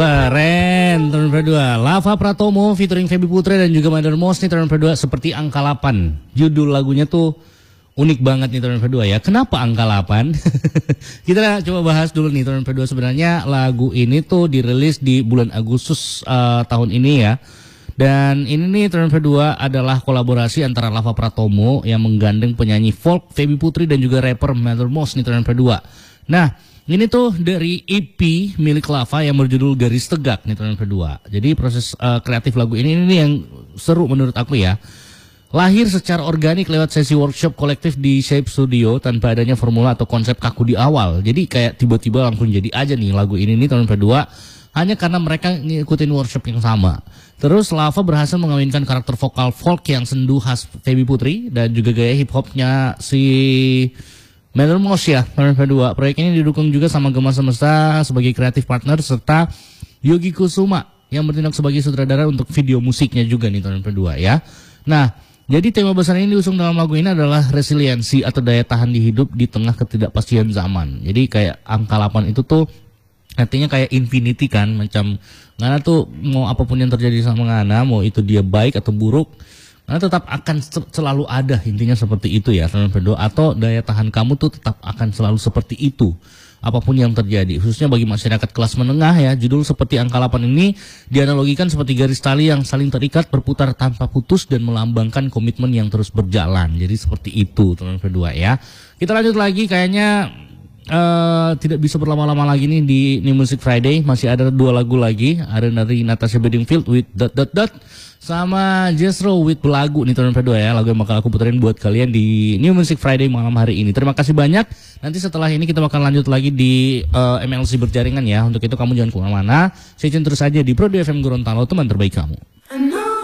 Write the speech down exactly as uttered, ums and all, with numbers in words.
Keren, turn dua. Lava Pratomo featuring Feby Putri dan juga Mothermost nih turn dua seperti angka delapan. Judul lagunya tuh unik banget nih turn dua ya. Kenapa angka delapan? Kita coba bahas dulu nih turn dua. Sebenarnya lagu ini tuh dirilis di bulan Agustus uh, tahun ini ya. Dan ini nih turn dua adalah kolaborasi antara Lava Pratomo yang menggandeng penyanyi folk Feby Putri dan juga rapper Mothermost nih turn dua. Nah, ini tuh dari E P milik Lava yang berjudul Garis Tegak nih turn dua. Jadi proses uh, kreatif lagu ini ini yang seru menurut aku ya. Lahir secara organik lewat sesi workshop kolektif di Shape Studio tanpa adanya formula atau konsep kaku di awal. Jadi kayak tiba-tiba langsung jadi aja nih lagu ini nih turn dua hanya karena mereka ngikutin workshop yang sama. Terus Lava berhasil mengawinkan karakter vokal folk yang sendu khas Feby Putri dan juga gaya hip hopnya si Mothermost ya, turn dua. Proyek ini didukung juga sama Gema Semesta sebagai kreatif partner serta Yogi Kusuma yang bertindak sebagai sutradara untuk video musiknya juga nih turn dua ya. Nah, jadi tema besar ini diusung dalam lagu ini adalah resiliensi atau daya tahan di hidup di tengah ketidakpastian zaman. Jadi kayak angka delapan itu tuh artinya kayak infinity kan, macam Ngana tuh mau apapun yang terjadi sama Ngana, mau itu dia baik atau buruk, karena tetap akan selalu ada, intinya seperti itu ya turn dua, atau daya tahan kamu tuh tetap akan selalu seperti itu apapun yang terjadi, khususnya bagi masyarakat kelas menengah ya. Judul seperti angka delapan ini dianalogikan seperti garis tali yang saling terikat berputar tanpa putus dan melambangkan komitmen yang terus berjalan. Jadi seperti itu turn dua ya. Kita lanjut lagi, kayaknya Uh, tidak bisa berlama-lama lagi nih di New Music Friday. Masih ada dua lagu lagi, ada dari Natasha Bedingfield with dot dot dot sama Jethro with Belagu nih turn dua ya. Lagu yang bakal aku puterin buat kalian di New Music Friday malam hari ini. Terima kasih banyak. Nanti setelah ini kita bakal lanjut lagi di uh, M L C berjaringan ya. Untuk itu kamu jangan kemana-mana, stay tune terus aja di Pro dua F M Gorontalo, teman terbaik kamu.